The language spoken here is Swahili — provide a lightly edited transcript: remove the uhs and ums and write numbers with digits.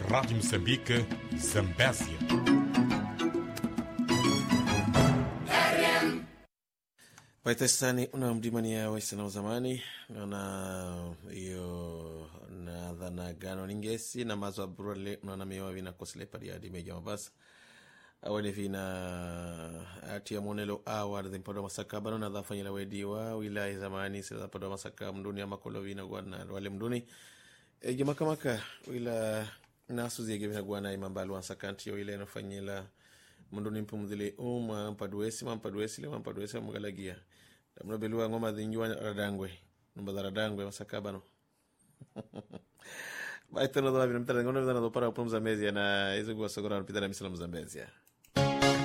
Rádio Moçambique, Zambésia. Waitestani unamdimania waisana wa zamani na iyo na dhana gano ningesi na mazo aburale na mewa vina kosle pariadi meja mabasa awani vina atia monelo awar de podo masaka bano na dhafanya la wediwa wilaya zamani sila podo masaka mduni ama kolovina gwana wale mduni jama kamaka wila nasu zige vina gwana imambalu wasakanti yo ile nafanyila mnduni mpumdhile mampaduesi le mugalagia mno belua ngoma dhinjwa radangwe numba radangwe masakabano baito no dovavira mtara ngona vana do para pumza mezia na izo gwa sogora pidara misala mzambezia